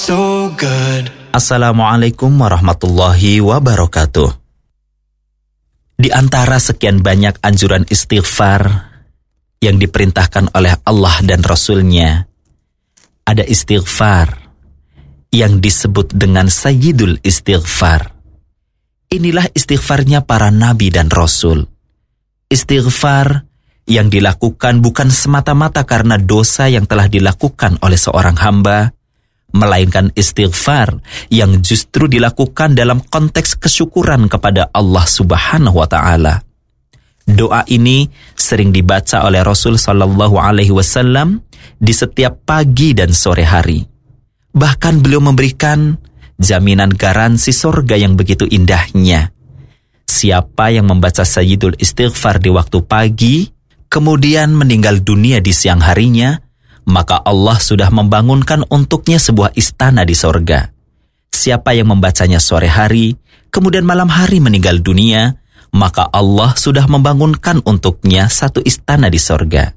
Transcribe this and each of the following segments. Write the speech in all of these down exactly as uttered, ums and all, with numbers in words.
So good. Assalamualaikum warahmatullahi wabarakatuh. Di antara sekian banyak anjuran istighfar yang diperintahkan oleh Allah dan Rasul-Nya, ada istighfar yang disebut dengan Sayyidul Istighfar. Inilah istighfarnya para nabi dan rasul. Istighfar yang dilakukan bukan semata-mata karena dosa yang telah dilakukan oleh seorang hamba, melainkan istighfar yang justru dilakukan dalam konteks kesyukuran kepada Allah Subhanahu wa Ta'ala. Doa ini sering dibaca oleh Rasul Sallallahu Alaihi Wasallam di setiap pagi dan sore hari. Bahkan beliau memberikan jaminan garansi surga yang begitu indahnya. Siapa yang membaca Sayyidul Istighfar di waktu pagi, kemudian meninggal dunia di siang harinya, maka Allah sudah membangunkan untuknya sebuah istana di sorga. Siapa yang membacanya sore hari, kemudian malam hari meninggal dunia, maka Allah sudah membangunkan untuknya satu istana di sorga.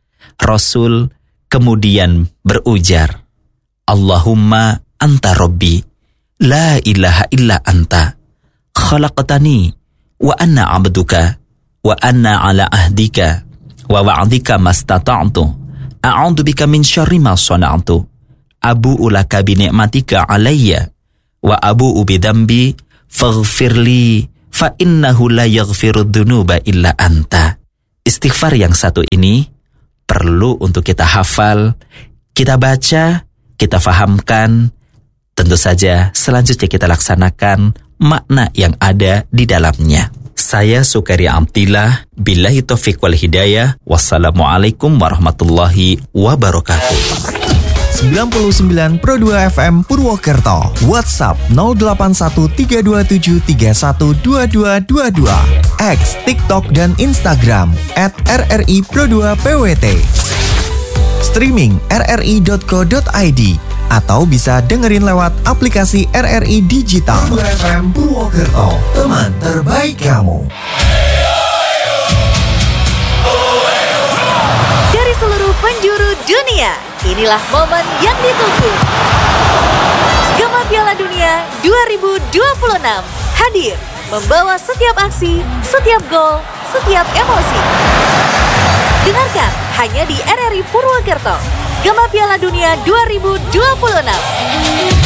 Rasul kemudian berujar, Allahumma anta Rabbi, la ilaha illa anta, khalaqtani, wa anna abduka, wa anna ala ahdika, wa wa'adika mastata'tu. A'udzu bika min syarri ma shana'tu. Abu'u laka bi ni'matika 'alayya wa abu'u bi dzambi faghfirli fa innahu la yaghfiru dzunuba illa anta. Istighfar yang satu ini perlu untuk kita hafal, kita baca, kita fahamkan. Tentu saja selanjutnya kita laksanakan makna yang ada di dalamnya. Saya Sukaria Amtillah, billahi taufiq wal hidayah. Wassalamualaikum warahmatullahi wabarakatuh. sembilan puluh sembilan koma dua F M Purwokerto. WhatsApp nol delapan satu tiga dua tujuh tiga satu dua dua dua dua. X, TikTok dan Instagram at R R I Pro dua P W T. Streaming r r i dot co dot i d atau bisa dengerin lewat aplikasi R R I Digital. F M Purwokerto, teman terbaik kamu. Dari seluruh penjuru dunia, inilah momen yang ditunggu. Gema Piala Dunia dua ribu dua puluh enam hadir membawa setiap aksi, setiap gol, setiap emosi. Dengarkan hanya di R R I Purwokerto. Gema Piala Dunia dua ribu dua puluh enam.